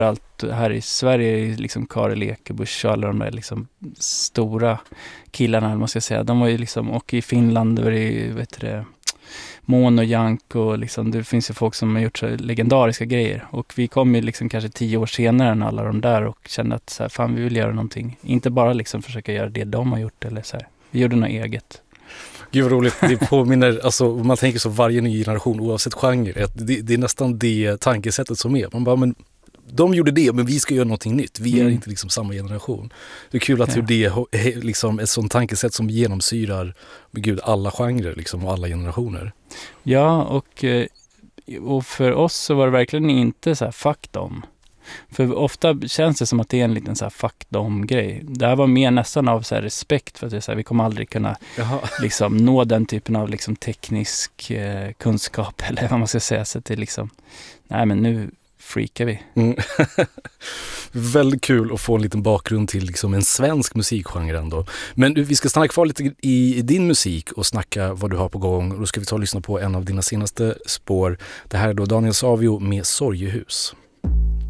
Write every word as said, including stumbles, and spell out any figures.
Allt här i Sverige är liksom Karel Ekebusch och alla de där liksom stora killarna, måste jag säga. De var ju liksom, och i Finland var det, vet du det, Mån och Jank och liksom, det finns ju folk som har gjort så legendariska grejer. Och vi kom ju liksom kanske tio år senare än alla de där och kände att så här, fan, vi vill göra någonting. Inte bara liksom försöka göra det de har gjort eller så här. Vi gjorde något eget. Gud vad roligt, det påminner, alltså man tänker så varje ny generation oavsett genre, att det, det är nästan det tankesättet som är. Man bara, men de gjorde det, men vi ska göra någonting nytt. Vi är mm. inte liksom samma generation. Det är kul att ja. hur det liksom ett sånt tankesätt som genomsyrar med Gud, alla genrer liksom, och alla generationer. Ja, och, och för oss så var det verkligen inte så här fuck dem. För ofta känns det som att det är en liten så här fuck dem-grej. Det här var mer nästan av så här respekt för att det är så här, vi kommer aldrig kunna liksom nå den typen av liksom teknisk eh, kunskap eller vad man ska säga. Så att det är liksom, nej men nu freakar vi. Mm. Väldigt kul att få en liten bakgrund till liksom en svensk musikgenre ändå. Men vi ska stanna kvar lite i, i din musik och snacka vad du har på gång. Då ska vi ta och lyssna på en av dina senaste spår. Det här är då Daniel Savio med Sorgehus.